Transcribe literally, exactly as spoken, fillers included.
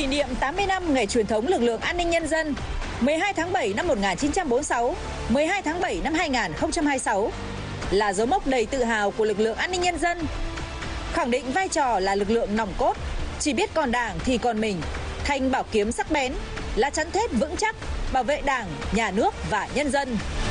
niệm tám mươi năm ngày truyền thống lực lượng an ninh nhân dân mười hai tháng bảy năm một nghìn chín trăm bốn mươi sáu, mười hai tháng bảy năm hai nghìn không trăm hai mươi sáu là dấu mốc đầy tự hào của lực lượng an ninh nhân dân, khẳng định vai trò là lực lượng nòng cốt, chỉ biết còn Đảng thì còn mình, thanh bảo kiếm sắc bén, lá chắn thép vững chắc bảo vệ Đảng, nhà nước và nhân dân.